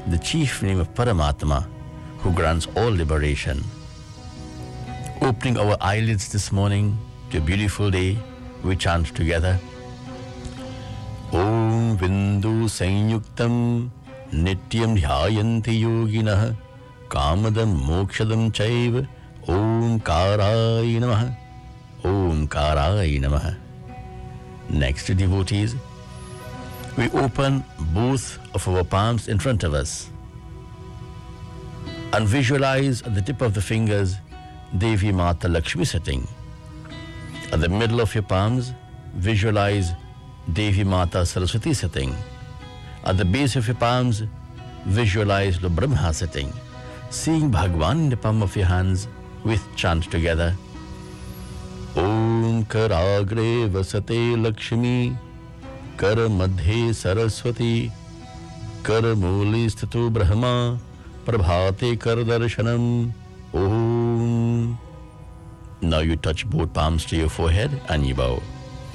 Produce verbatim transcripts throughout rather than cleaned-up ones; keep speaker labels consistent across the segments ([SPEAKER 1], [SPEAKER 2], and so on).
[SPEAKER 1] the chief name of Paramatma, who grants all liberation. Opening our eyelids this morning to a beautiful day, we chant together. Om Vindu Sanyuktam Nityam Dhyayanti Yoginah Kamadam Mokshadam Chaiva Om Karai Namaha Om Karai Namaha. Next, devotees, we open both of our palms in front of us and visualize at the tip of the fingers Devi Mata Lakshmi sitting. At the middle of your palms, visualize Devi Mata Saraswati sitting. At the base of your palms, visualize Lord Brahma sitting. Seeing Bhagwan in the palm of your hands, we chant together. Om Karagre Vasate Lakshmi Kar Madhe Saraswati Kar Muli Sthito Brahma Prabhate Kar Darshanam Om. Now you touch both palms to your forehead and you bow.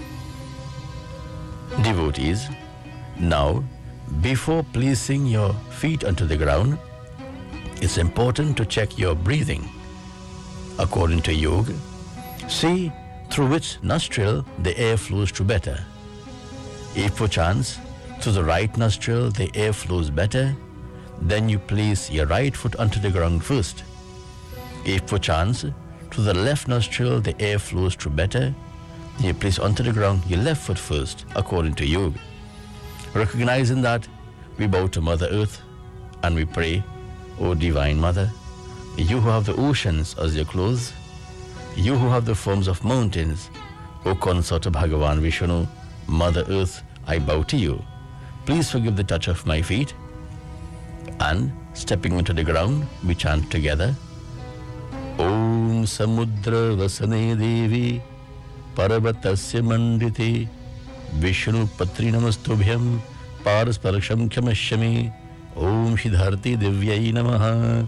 [SPEAKER 1] Devotees, now before placing your feet onto the ground, it's important to check your breathing. According to yoga, see through which nostril the air flows to better. If perchance through the right nostril the air flows better, then you place your right foot onto the ground first. If perchance through the left nostril the air flows to better, then you place onto the ground your left foot first, according to yoga. Recognizing that, we bow to Mother Earth and we pray, O Divine Mother, you who have the oceans as your clothes, you who have the forms of mountains, O consort of Bhagavan Vishnu, Mother Earth, I bow to you. Please forgive the touch of my feet. And stepping into the ground, we chant together. Om Samudra Vasane Devi Parvatasya Mandite Vishnu Patri Namastubhyam Parasparasham Kyamashyami Om Shidharti Divyai Namaha.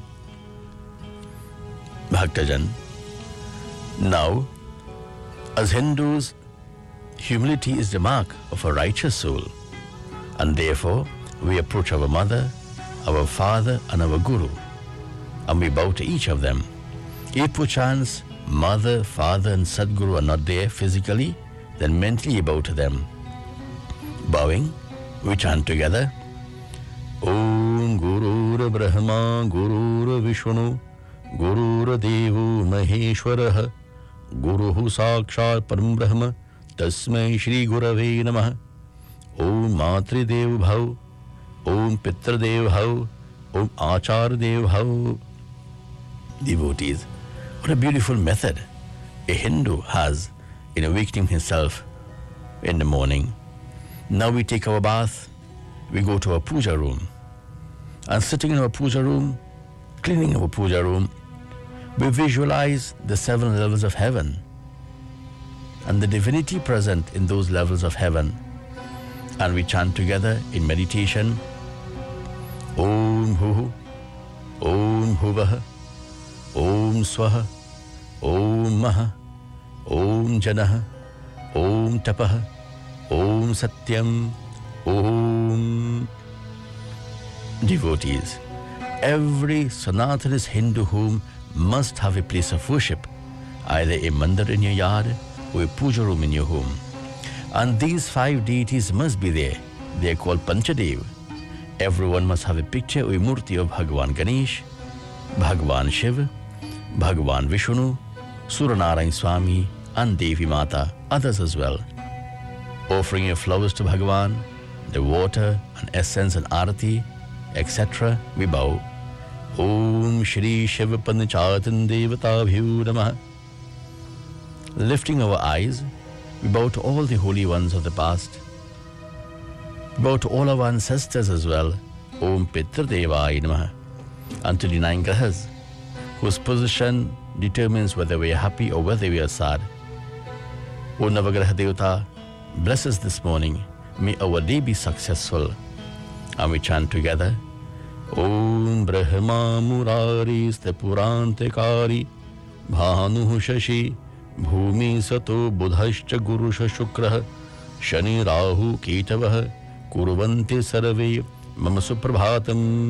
[SPEAKER 1] Bhaktajan, now, as Hindus, humility is the mark of a righteous soul, and therefore we approach our mother, our father and our guru, and we bow to each of them. If perchance mother, father and Sadguru are not there physically, then mentally you bow to them. Bowing, we chant together. Om Gurur Brahma Gurur Vishnu Gurur Devo Maheshwarah Guruhu Sakshat Param Brahma Tasmai Shri Gurave Namaha. Om Matri Dev Bhav Om Pitra Dev Bhav Om Achar Dev Bhav. Devotees, what a beautiful method a Hindu has in awakening himself in the morning. Now we take our bath, we go to our puja room, and sitting in our puja room, cleaning our puja room, we visualize the seven levels of heaven and the divinity present in those levels of heaven, and we chant together in meditation. Om Huhu Om Huvaha Om Swaha Om Maha Om Janaha Om Tapaha Om Satyam Om. Devotees, every Sanatanist Hindu home must have a place of worship, either a mandir in your yard or a puja room in your home. And these five deities must be there. They are called Panchadev. Everyone must have a picture or a murti of Bhagavan Ganesh, Bhagavan Shiva, Bhagavan Vishnu, Suranarayan Swami and Devi Mata, others as well. Offering your flowers to Bhagavan, the water and essence and arati, et cetera, we bow. Om Shri Shiva Panchatan Devatabhyo Namaha. Lifting our eyes, we bow to all the holy ones of the past. We bow to all our ancestors as well. Om Pitra Devaya Namaha. And to the nine grahas, whose position determines whether we are happy or whether we are sad. O Navagraha Devata, bless us this morning. May our day be successful. And we chant together. Om Brahma Murari Stepurantekari Bhanuhu Shashi Bhumi Sato Budhascha Gurusha Shukrah Shani Rahu Ketavah Kurvanti Sarve Mama Suprabhatam.